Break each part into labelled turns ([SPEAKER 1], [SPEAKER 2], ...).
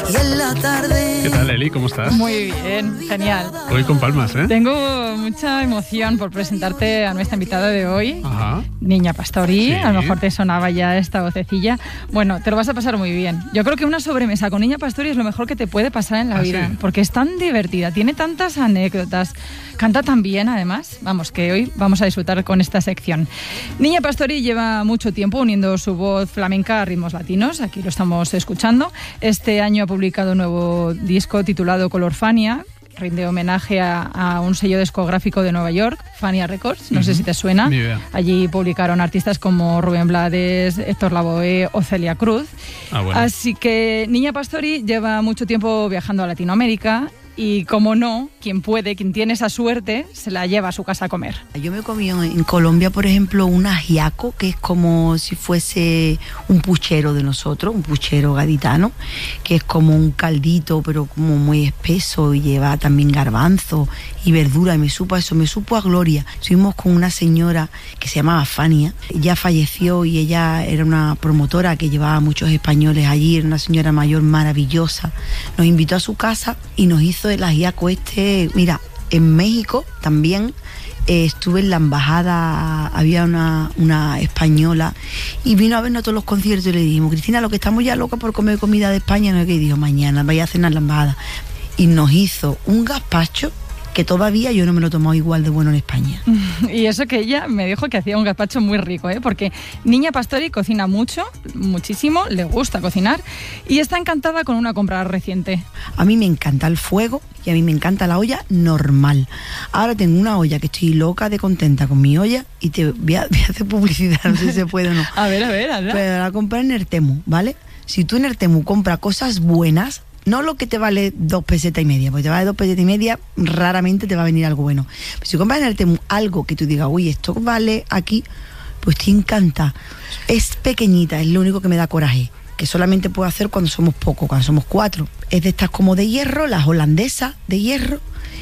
[SPEAKER 1] y en la tarde.
[SPEAKER 2] ¿Qué tal, Eli? ¿Cómo estás?
[SPEAKER 3] Muy bien, genial.
[SPEAKER 2] Hoy con palmas, ¿eh?
[SPEAKER 3] Tengo mucha emoción por presentarte a nuestra invitada de hoy,
[SPEAKER 2] Ajá.
[SPEAKER 3] Niña Pastori.
[SPEAKER 2] Sí.
[SPEAKER 3] A lo mejor te sonaba ya esta vocecilla. Bueno, te lo vas a pasar muy bien. Yo creo que una sobremesa con Niña Pastori es lo mejor que te puede pasar en la vida,
[SPEAKER 2] ¿sí?
[SPEAKER 3] porque es tan divertida, tiene tantas anécdotas, canta tan bien además. Vamos, que hoy vamos a disfrutar con esta sección. Niña Pastori lleva mucho tiempo uniendo su voz flamenca a ritmos latinos. Aquí lo estamos escuchando. Este año ha publicado un nuevo disco titulado Color Fania. Rinde homenaje a un sello discográfico de Nueva York, Fania Records, no sé si te suena.
[SPEAKER 2] Ni idea.
[SPEAKER 3] Allí publicaron artistas como Rubén Blades, Héctor Lavoe o Celia Cruz.
[SPEAKER 2] Bueno.
[SPEAKER 3] Así que Niña Pastori lleva mucho tiempo viajando a Latinoamérica y, como no, quien puede, quien tiene esa suerte, se la lleva a su casa a comer.
[SPEAKER 1] Yo me comí en Colombia, por ejemplo, un ajiaco, que es como si fuese un puchero de nosotros, un puchero gaditano, que es como un caldito, pero como muy espeso, y lleva también garbanzo y verdura, y me supo a gloria. Estuvimos con una señora que se llamaba Fania, ella falleció y ella era una promotora que llevaba a muchos españoles allí, era una señora mayor maravillosa. Nos invitó a su casa y nos hizo el ajiaco este. Mira, en México también estuve en la embajada, había una española y vino a vernos todos los conciertos y le dijimos: Cristina, lo que estamos ya locas por comer comida de España, no es que, y dijo: mañana vaya a cenar la embajada. Y nos hizo un gazpacho que todavía yo no me lo he tomado igual de bueno en España.
[SPEAKER 3] Y eso que ella me dijo que hacía un gazpacho muy rico, porque Niña Pastori cocina mucho, muchísimo, le gusta cocinar y está encantada con una compra reciente.
[SPEAKER 1] A mí me encanta el fuego y a mí me encanta la olla normal. Ahora tengo una olla que estoy loca de contenta con mi olla y te voy a hacer publicidad, no sé si se puede o no.
[SPEAKER 3] A ver.
[SPEAKER 1] Pero la compré en Ertemu, ¿vale? Si tú en Ertemu compras cosas buenas, no lo que te vale 2,5 pesetas, porque te vale 2,5 pesetas, raramente te va a venir algo bueno. Pero si compras en Ertemu algo que tú digas: uy, esto vale aquí, pues te encanta. Es pequeñita, es lo único que me da coraje, que solamente puedo hacer cuando somos pocos, cuando somos 4. Es de estas como de hierro, las holandesas de hierro,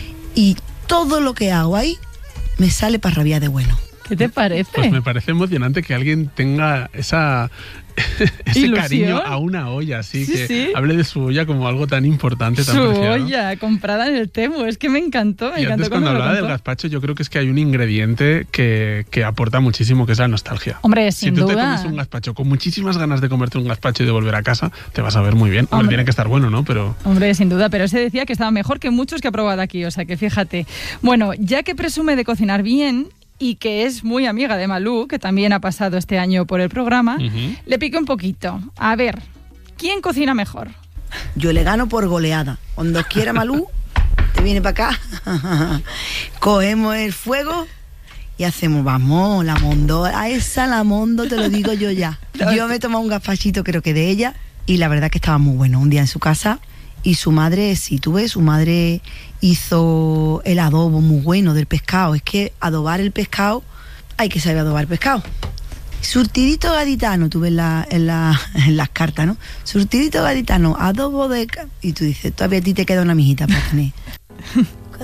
[SPEAKER 1] y todo lo que hago ahí me sale para rabiar de bueno.
[SPEAKER 3] ¿Qué te parece?
[SPEAKER 2] Pues me parece emocionante que alguien tenga ese
[SPEAKER 3] ¿Ilusión?
[SPEAKER 2] cariño a una olla, así
[SPEAKER 3] Sí,
[SPEAKER 2] que
[SPEAKER 3] sí.
[SPEAKER 2] hable de su olla como algo tan importante, tan
[SPEAKER 3] Su
[SPEAKER 2] preciado.
[SPEAKER 3] olla comprada en el Temu, es que me encantó.
[SPEAKER 2] Y antes, cuando hablaba del gazpacho, yo creo que es que hay un ingrediente que aporta muchísimo, que es la nostalgia.
[SPEAKER 3] Hombre,
[SPEAKER 2] Si
[SPEAKER 3] sin
[SPEAKER 2] tú te
[SPEAKER 3] duda.
[SPEAKER 2] comes un gazpacho con muchísimas ganas de comerte un gazpacho y de volver a casa, te vas a ver muy bien. Hombre, tiene que estar bueno, ¿no? Pero
[SPEAKER 3] Hombre, sin duda, pero se decía que estaba mejor que muchos que ha probado aquí, o sea que fíjate. Bueno, ya que presume de cocinar bien y que es muy amiga de Malú, que también ha pasado este año por el programa, le piqué un poquito. A ver, ¿quién cocina mejor?
[SPEAKER 1] Yo le gano por goleada. Cuando quiera Malú, te viene para acá, cogemos el fuego y hacemos, vamos, la mondo, a esa la mondo, te lo digo yo ya. Yo me he tomado un gazpachito, creo que de ella, y la verdad que estaba muy bueno. Un día en su casa, y su madre, si tú ves, su madre hizo el adobo muy bueno del pescado. Es que adobar el pescado, hay que saber adobar el pescado. Surtidito gaditano, tú ves en las cartas, ¿no? Surtidito gaditano, adobo de... Y tú dices: todavía a ti te queda una mijita para tener.